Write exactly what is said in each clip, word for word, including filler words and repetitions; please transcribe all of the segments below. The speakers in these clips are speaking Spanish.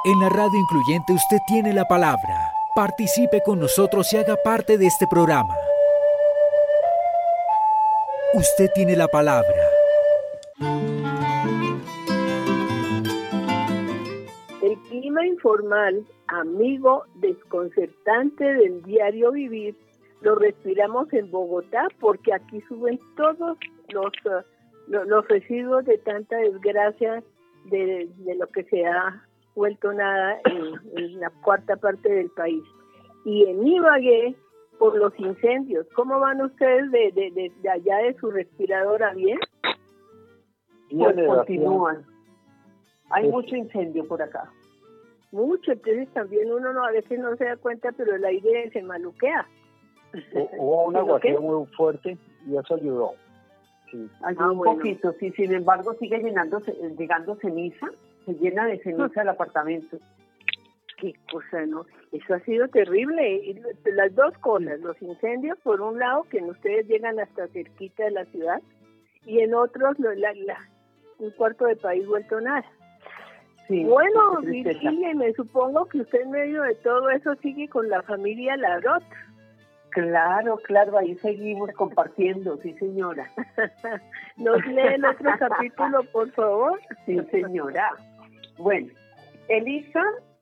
En la radio incluyente usted tiene la palabra. Participe con nosotros y haga parte de este programa. Usted tiene la palabra. El clima informal, amigo desconcertante del diario vivir, lo respiramos en Bogotá porque aquí suben todos los, uh, los, los residuos de tanta desgracia de, de lo que se ha vuelto nada en, en la cuarta parte del país. Y en Ibagué, por los incendios. ¿Cómo van ustedes de, de, de, de allá de su respiradora? ¿Bien? Pues continúan. Hay mucho incendio por acá. Mucho, entonces también uno no, a veces no se da cuenta, pero el aire se maluquea. Hubo un aguacero muy fuerte y eso ayudó. Sí. Ayudó ah, un bueno. poquito, sí. Sin embargo, sigue llenándose, llegando ceniza, se llena de ceniza el apartamento. Qué cosa, ¿no? Eso ha sido terrible. Y las dos cosas, los incendios, por un lado, que en ustedes llegan hasta cerquita de la ciudad, y en otros, la, la, un cuarto de país vuelto nada. Sí, bueno, Virginia, me supongo que usted en medio de todo eso sigue con la familia Larot. Claro, claro, ahí seguimos compartiendo, sí señora. ¿Nos lee el otro capítulo, por favor? Sí señora. Bueno, Elisa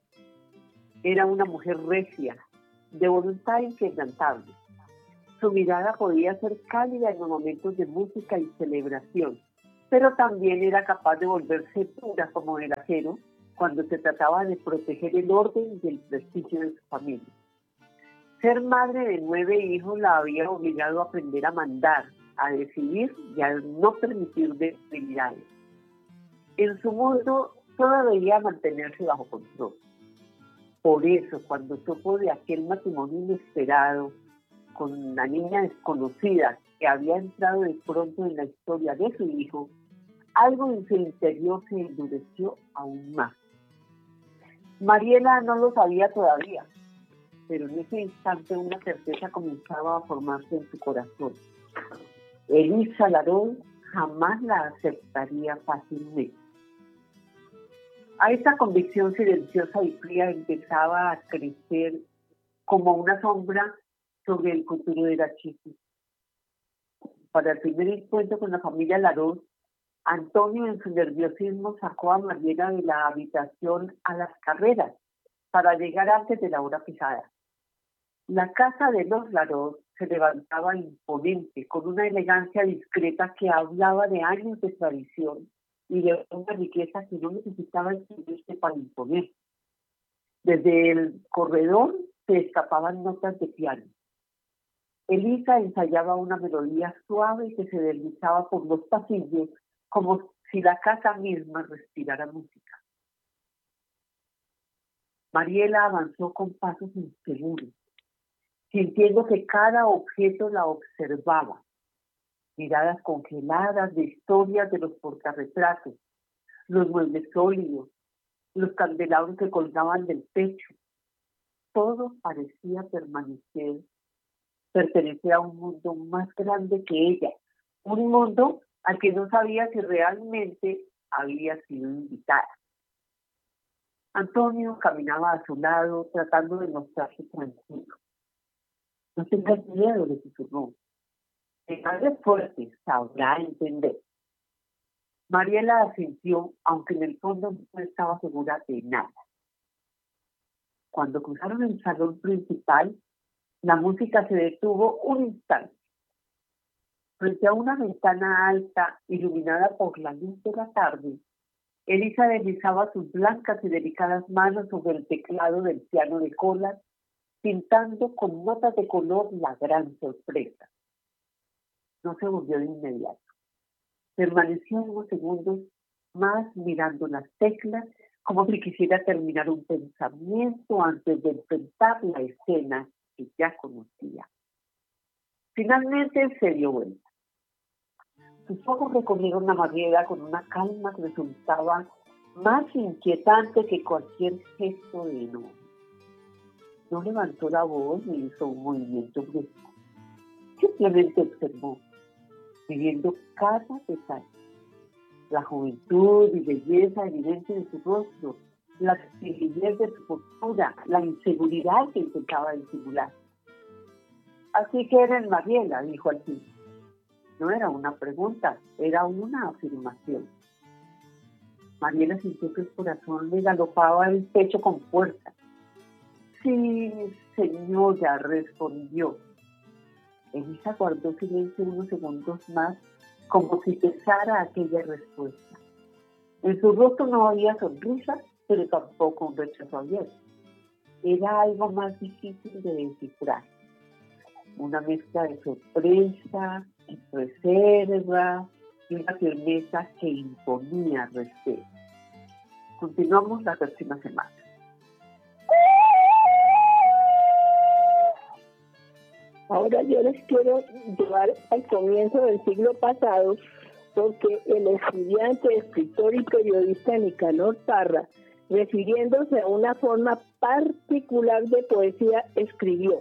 era una mujer recia, de voluntad inquebrantable. Su mirada podía ser cálida en los momentos de música y celebración, pero también era capaz de volverse dura como el acero cuando se trataba de proteger el orden y el prestigio de su familia. Ser madre de nueve hijos la había obligado a aprender a mandar, a decidir y a no permitir debilidades. En su mundo, todo debía mantenerse bajo control. Por eso, cuando supo de aquel matrimonio inesperado con una niña desconocida que había entrado de pronto en la historia de su hijo, algo en su interior se endureció aún más. Mariela no lo sabía todavía, pero en ese instante una certeza comenzaba a formarse en su corazón. Elisa Larot jamás la aceptaría fácilmente. A esa convicción silenciosa y fría empezaba a crecer como una sombra sobre el futuro de la chica. Para el primer encuentro con la familia Larot, Antonio en su nerviosismo sacó a Mariela de la habitación a las carreras para llegar antes de la hora fijada. La casa de los Larot se levantaba imponente, con una elegancia discreta que hablaba de años de tradición y de una riqueza que no necesitaba exhibirse para imponer. Desde el corredor se escapaban notas de piano. Elisa ensayaba una melodía suave que se deslizaba por los pasillos como si la casa misma respirara música. Mariela avanzó con pasos inseguros, sintiendo que cada objeto la observaba. Miradas congeladas de historias de los portarretratos, los muebles sólidos, los candelabros que colgaban del techo. Todo parecía permanecer, pertenecer a un mundo más grande que ella, un mundo al que no sabía si realmente había sido invitada. Antonio caminaba a su lado tratando de mostrarse tranquilo. No tengas miedo, le susurró. Pegarle fuerte, sabrá entender. Mariela asintió, aunque en el fondo no estaba segura de nada. Cuando cruzaron el salón principal, la música se detuvo un instante. Frente a una ventana alta, iluminada por la luz de la tarde, Elisa deslizaba sus blancas y delicadas manos sobre el teclado del piano de cola, pintando con notas de color la gran sorpresa. No se volvió de inmediato. Permaneció unos segundos más mirando las teclas, como si quisiera terminar un pensamiento antes de enfrentar la escena que ya conocía. Finalmente se dio vuelta. Sus ojos recorrieron a Mariela con una calma que resultaba más inquietante que cualquier gesto de enojo. No levantó la voz ni hizo un movimiento brusco. Simplemente observó, viviendo cada detalle. La juventud y belleza evidente de su rostro, la timidez de su postura, la inseguridad que intentaba disimular. Así que eres Mariela, dijo al fin. No era una pregunta, era una afirmación. Mariela sintió que el corazón le galopaba el pecho con fuerza. Sí, señora, respondió. Elisa guardó silencio unos segundos más, como si pensara aquella respuesta. En su rostro no había sonrisa, pero tampoco un rechazo abierto. Era algo más difícil de descifrar. Una mezcla de sorpresa, reserva y una firmeza que imponía respeto. Continuamos la próxima semana. Ahora yo les quiero llevar al comienzo del siglo pasado, porque el estudiante, escritor y periodista Nicanor Parra, refiriéndose a una forma particular de poesía, escribió: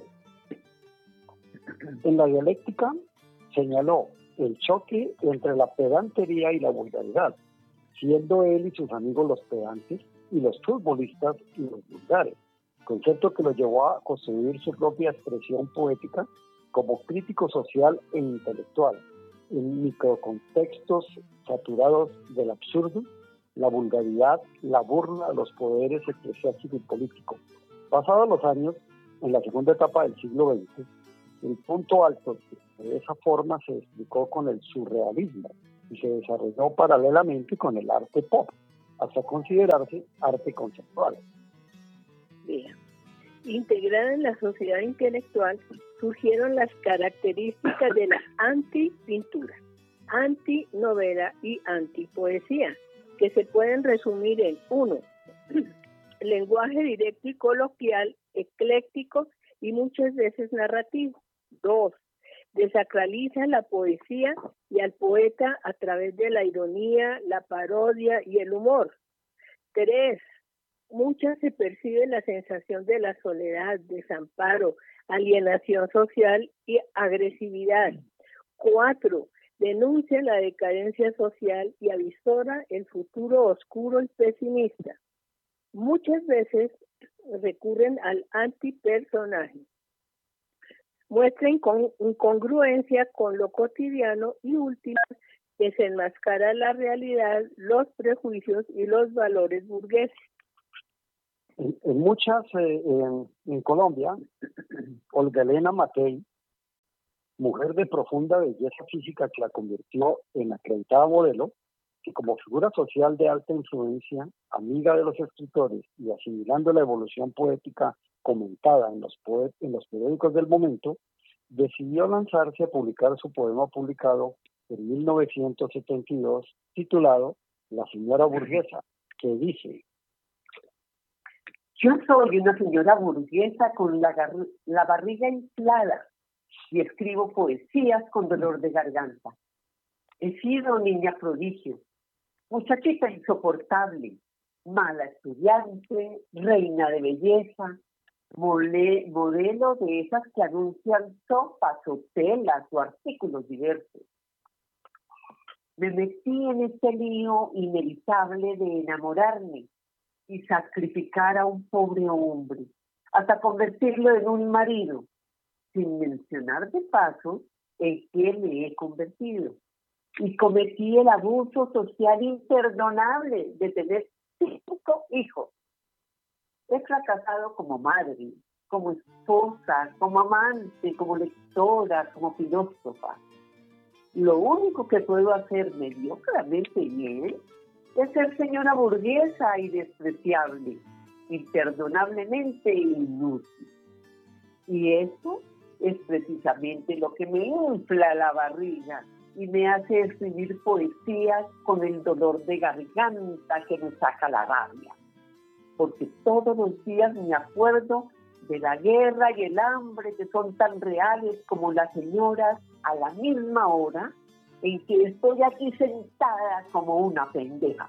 En la dialéctica señaló el choque entre la pedantería y la vulgaridad, siendo él y sus amigos los pedantes y los futbolistas los vulgares, concepto que lo llevó a construir su propia expresión poética como crítico social e intelectual, en microcontextos saturados del absurdo, la vulgaridad, la burla, los poderes eclesiásticos y políticos. Pasados los años, en la segunda etapa del siglo veinte, el punto alto de esa forma se explicó con el surrealismo y se desarrolló paralelamente con el arte pop, hasta considerarse arte conceptual. Bien. Integrada en la sociedad intelectual, surgieron las características de la antipintura, antinovela y antipoesía, que se pueden resumir en uno, lenguaje directo y coloquial, ecléctico y muchas veces narrativo. Dos, desacraliza la poesía y al poeta a través de la ironía, la parodia y el humor. Tres, muchas se percibe la sensación de la soledad, desamparo, alienación social y agresividad. Cuatro, denuncia la decadencia social y avisora el futuro oscuro y pesimista. Muchas veces recurren al antipersonaje. Muestra incongruencia con lo cotidiano y última, desenmascara la realidad, los prejuicios y los valores burgueses. En, en muchas, eh, en, en Colombia, Olga Elena Matei, mujer de profunda belleza física que la convirtió en acreditada modelo, que como figura social de alta influencia, amiga de los escritores y asimilando la evolución poética comentada en los, poet en los periódicos del momento, decidió lanzarse a publicar su poema publicado en mil novecientos setenta y dos, titulado La señora burguesa, que dice: Yo soy una señora burguesa con la, la barriga inflada y escribo poesías con dolor de garganta. He sido niña prodigio, muchachita insoportable, mala estudiante, reina de belleza, mole, modelo de esas que anuncian sopas o telas o artículos diversos. Me metí en este lío inevitable de enamorarme y sacrificar a un pobre hombre, hasta convertirlo en un marido, sin mencionar de paso en qué me he convertido. Y cometí el abuso social imperdonable de tener cinco hijos. He fracasado como madre, como esposa, como amante, como lectora, como filósofa. Lo único que puedo hacer mediocremente bien es ser señora burguesa y despreciable, imperdonablemente inútil. Y eso es precisamente lo que me infla la barriga y me hace escribir poesías con el dolor de garganta que me saca la rabia. Porque todos los días me acuerdo de la guerra y el hambre que son tan reales como las señoras a la misma hora en que estoy aquí sentada como una pendeja.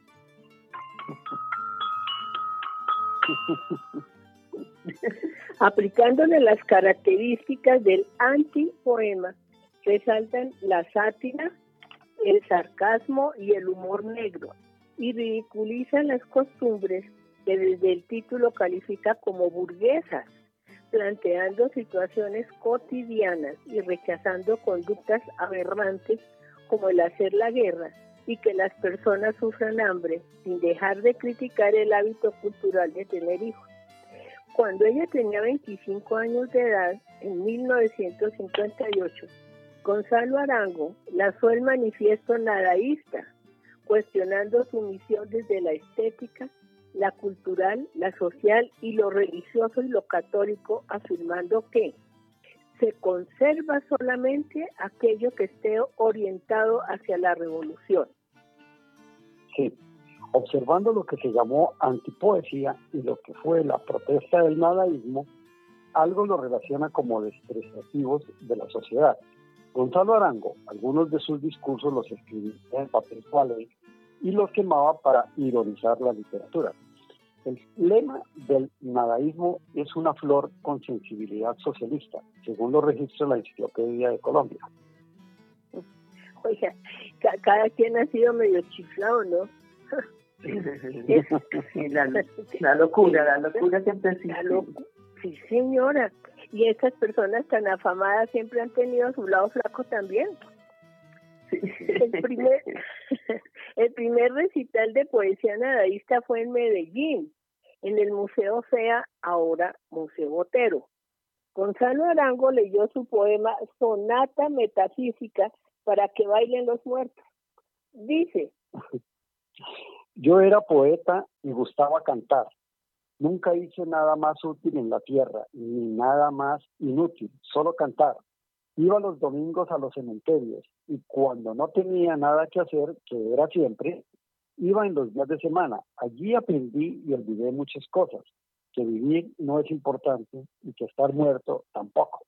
Aplicándole las características del antipoema, resaltan la sátira, el sarcasmo y el humor negro, y ridiculizan las costumbres que desde el título califica como burguesas, planteando situaciones cotidianas y rechazando conductas aberrantes como el hacer la guerra y que las personas sufran hambre, sin dejar de criticar el hábito cultural de tener hijos. Cuando ella tenía veinticinco años de edad, en mil novecientos cincuenta y ocho, Gonzalo Arango lanzó el manifiesto nadaísta, cuestionando su misión desde la estética, la cultural, la social y lo religioso y lo católico, afirmando que se conserva solamente aquello que esté orientado hacia la revolución. Sí, observando lo que se llamó antipoesía y lo que fue la protesta del nadaísmo, algo lo relaciona como despreciativos de la sociedad. Gonzalo Arango, algunos de sus discursos los escribía en papel toalé y los quemaba para ironizar la literatura. El lema del nadaísmo es una flor con sensibilidad socialista, según lo registra la Enciclopedia de Colombia. Oiga, ca- cada quien ha sido medio chiflado, ¿no? Sí, la, la locura, la locura siempre existe. La locu- sí, señora. Y estas personas tan afamadas siempre han tenido su lado flaco también. Sí. El primer, el primer recital de poesía nadaísta fue en Medellín, en el Museo FEA, ahora Museo Botero. Gonzalo Arango leyó su poema Sonata Metafísica para que bailen los muertos. Dice: Yo era poeta y gustaba cantar. Nunca hice nada más útil en la tierra, ni nada más inútil, solo cantar. Iba los domingos a los cementerios y cuando no tenía nada que hacer, que era siempre, iba en los días de semana. Allí aprendí y olvidé muchas cosas, que vivir no es importante y que estar muerto tampoco.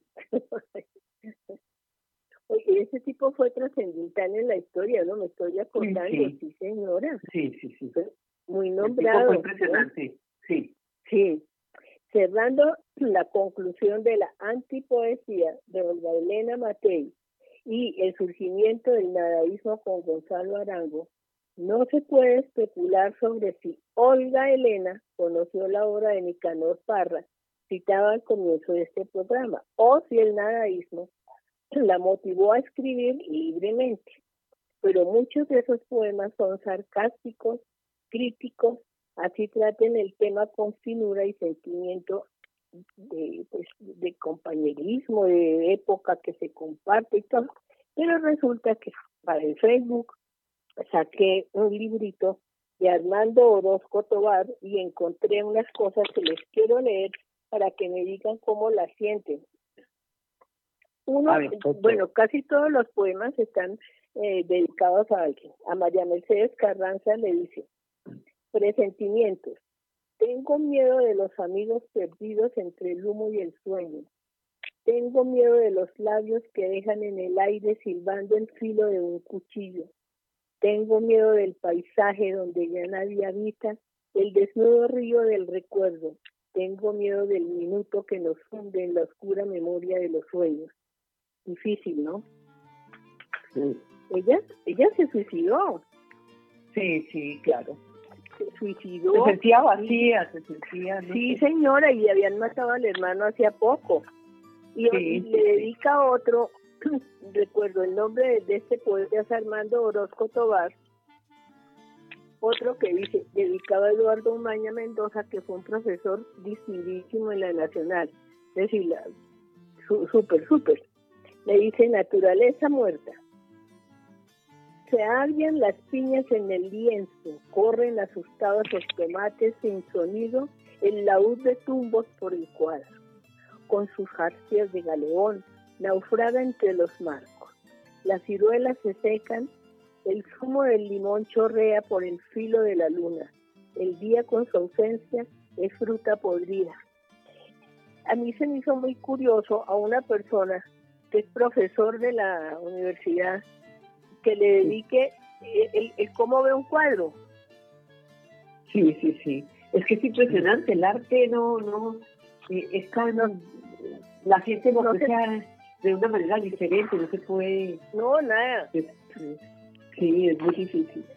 Oye, ese tipo fue trascendental en la historia, ¿no? Me estoy acordando, sí, sí, sí señora. Sí, sí, sí. Fue muy El nombrado. tipo fue impresionante, ¿no? Sí. Sí. Cerrando la conclusión de la antipoesía de Olga Elena Matei y el surgimiento del nadaísmo con Gonzalo Arango, no se puede especular sobre si Olga Elena conoció la obra de Nicanor Parra, citada al comienzo de este programa, o si el nadaísmo la motivó a escribir libremente. Pero muchos de esos poemas son sarcásticos, críticos, así traten el tema con finura y sentimiento de, pues, de compañerismo, de época que se comparte y todo. Pero resulta que para el Facebook saqué un librito de Armando Orozco Tovar y encontré unas cosas que les quiero leer para que me digan cómo las sienten. Uno, ver, bueno, casi todos los poemas están eh, dedicados a alguien. A María Mercedes Carranza le dice: presentimientos. Tengo miedo de los amigos perdidos entre el humo y el sueño. Tengo miedo de los labios que dejan en el aire silbando el filo de un cuchillo. Tengo miedo del paisaje donde ya nadie habita, el desnudo río del recuerdo. Tengo miedo del minuto que nos hunde en la oscura memoria de los sueños. Difícil, ¿no? Sí. Ella, ella se suicidó. Sí, sí, claro. Se suicidó. Se sentía vacía, se sentía... No sí, sé. señora, y habían matado al hermano hacía poco. Y, sí, y sí, le dedica a otro, recuerdo el nombre de, de este poeta es Armando Orozco Tovar, otro que dice, dedicado a Eduardo Umaña Mendoza, que fue un profesor distinguidísimo en la Nacional. Es decir, la, su, súper, súper. Le dice: naturaleza muerta. Se abrian las piñas en el lienzo, corren asustados los tomates sin sonido, el laúd de tumbos por el cuadro. Con sus jarcias de galeón, naufraga entre los marcos. Las ciruelas se secan, el zumo del limón chorrea por el filo de la luna. El día con su ausencia es fruta podrida. A mí se me hizo muy curioso a una persona que es profesor de la universidad, que le dedique el, el, el cómo ve un cuadro. Sí, sí, sí. Es que es impresionante, el arte no, no, eh, es tan, la gente lo aprecia de una manera diferente, no se puede... No, nada. Es, sí, es muy difícil.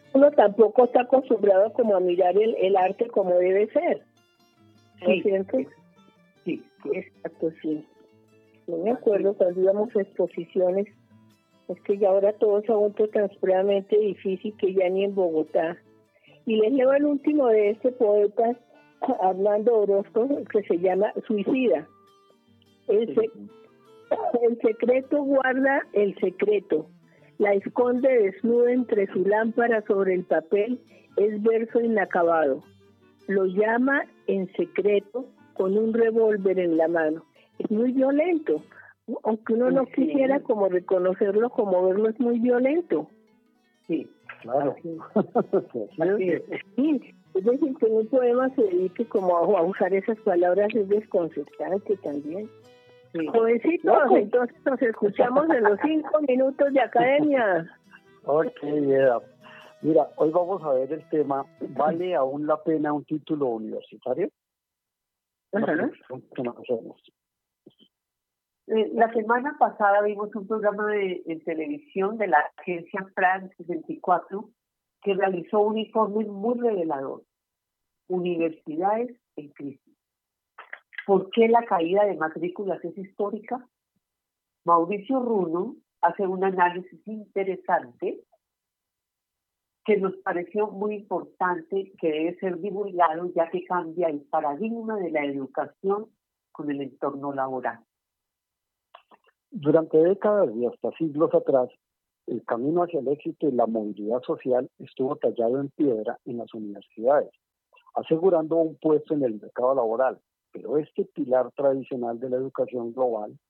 uno tampoco está acostumbrado como a mirar el, el arte como debe ser. ¿No es cierto? Sí, sí. Exacto, sí. Yo me acuerdo cuando íbamos a exposiciones, es que ya ahora todo se ha vuelto tan supremamente difícil que ya ni en Bogotá. Y les leo el último de este poeta, Armando Orozco, que se llama Suicida. El, se- el secreto guarda el secreto. La esconde desnuda entre su lámpara sobre el papel, es verso inacabado. Lo llama en secreto con un revólver en la mano. Es muy violento. Aunque uno no Sí. quisiera como reconocerlo, como verlo, es muy violento. Sí, Claro. así es. Sí, es decir, que en un poema se dedique como a, a usar esas palabras es desconcertante también. Sí. Jovencitos, No, pues. entonces nos escuchamos en los cinco minutos de academia. Ok, Eda. Mira, hoy vamos a ver el tema, ¿vale aún la pena un título universitario? Una Ajá. reflexión que nos hacemos. Eh, La semana pasada vimos un programa de, en televisión de la agencia France veinticuatro que realizó un informe muy revelador. Universidades en crisis. ¿Por qué la caída de matrículas es histórica? Mauricio Runo hace un análisis interesante que nos pareció muy importante, que debe ser divulgado ya que cambia el paradigma de la educación con el entorno laboral. Durante décadas y hasta siglos atrás, el camino hacia el éxito y la movilidad social estuvo tallado en piedra en las universidades, asegurando un puesto en el mercado laboral. Pero este pilar tradicional de la educación global